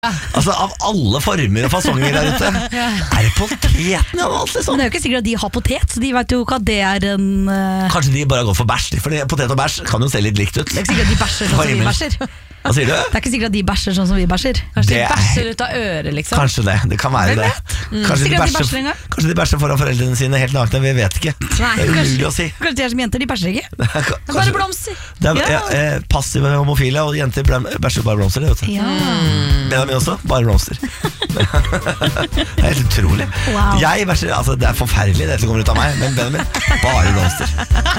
Altså av alle former og fasonger der ute. Er det potetene og alt det sånn? Men det er jo ikke sikkert at de har potet, så de vet jo ikke at det er en Kanskje de bare har gått for bæsj, for potet og bæsj kan jo se litt likt ut. Det er ikke sikkert at de bæsjer sånn som vi bæsjer. Hva sier du? Det er ikke sikkert at de bæsjer sånn som vi bæsjer. Kanskje de bæsjer ut av øret, liksom. Kanskje det kan være det. Kanskje de bæsjer foran foreldrene sine helt nakne, vi vet ikke. Nei, Det er umulig å si. Kanskje de er som jenter, de bæsjer ikke. Bare blomster. Passive homofile og jenter bæsjer bare blomster, det vet du. Benjamin også, bare blomster. Det er helt utrolig. Jeg bæsjer, altså det er forferdelig det som kommer ut av meg, men Benjamin, bare blomster.